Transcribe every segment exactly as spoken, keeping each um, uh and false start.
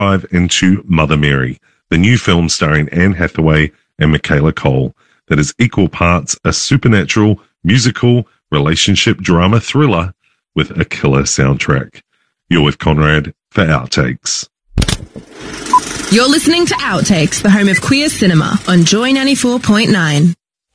dive into Mother Mary, the new film starring Anne Hathaway and Michaela Cole that is equal parts a supernatural, musical, relationship drama thriller with a killer soundtrack. You're with Conrad for Outtakes. You're listening to Outtakes, the home of queer cinema, on Joy ninety-four point nine.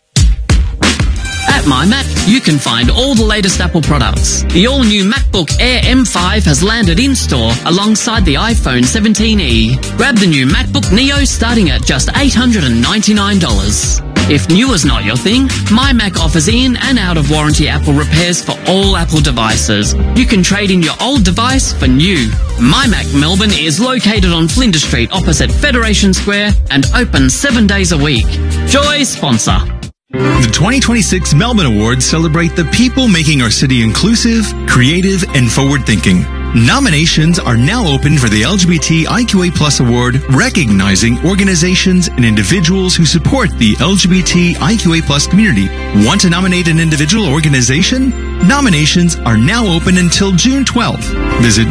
At MyMac, you can find all the latest Apple products. The all-new MacBook Air M five has landed in-store alongside the iPhone seventeen E. Grab the new MacBook Neo starting at just eight hundred ninety-nine dollars. If new is not your thing, MyMac offers in and out-of-warranty Apple repairs for all Apple devices. You can trade in your old device for new. MyMac Melbourne is located on Flinders Street opposite Federation Square and open seven days a week. Joy sponsor. The twenty twenty-six Melbourne Awards celebrate the people making our city inclusive, creative, and forward-thinking. Nominations are now open for the L G B T I Q A plus Award, recognizing organizations and individuals who support the L G B T I Q A plus community. Want to nominate an individual or organization? Nominations are now open until June twelfth. Visit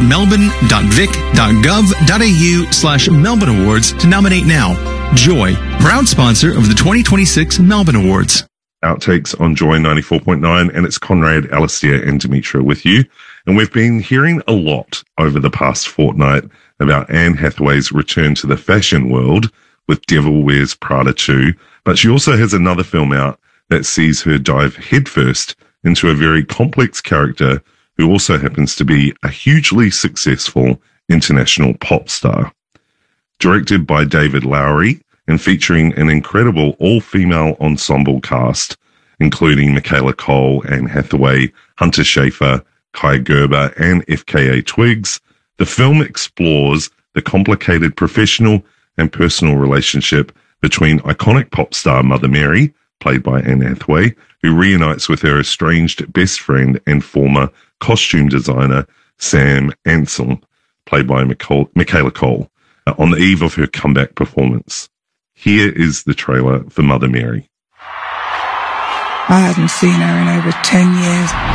melbourne.vic.gov.au slash Melbourne Awards to nominate now. Joy, proud sponsor of the twenty twenty-six Melbourne Awards. Outtakes on Joy ninety-four point nine, and it's Conrad, Alistair, and Dimitra with you. And we've been hearing a lot over the past fortnight about Anne Hathaway's return to the fashion world with Devil Wears Prada two, but she also has another film out that sees her dive headfirst into a very complex character who also happens to be a hugely successful international pop star. Directed by David Lowery and featuring an incredible all-female ensemble cast, including Michaela Cole, Anne Hathaway, Hunter Schafer, Kai Gerber, and F K A Twigs, the film explores the complicated professional and personal relationship between iconic pop star Mother Mary, played by Anne Hathaway, who reunites with her estranged best friend and former costume designer Sam Ansel, played by Michaela Cole, on the eve of her comeback performance. Here is the trailer for Mother Mary. I hadn't seen her in over ten years.